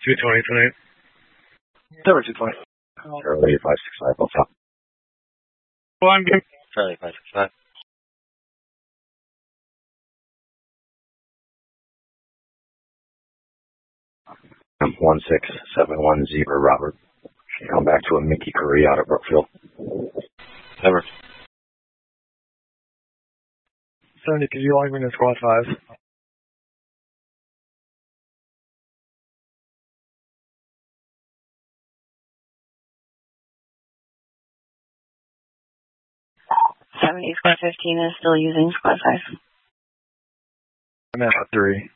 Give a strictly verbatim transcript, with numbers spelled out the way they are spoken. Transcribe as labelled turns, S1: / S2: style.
S1: two twenty tonight.
S2: Tower two twenty.
S3: Charlie five six five, what's up?
S1: Well, I'm good.
S4: Charlie five six five.
S3: one six seven one zebra, Robert. Come back to a Mickey Curry out of Brookfield.
S4: Never.
S2: seventy, could you log me to squad five?
S5: seventy, squad fifteen is still using squad five.
S2: I'm at three.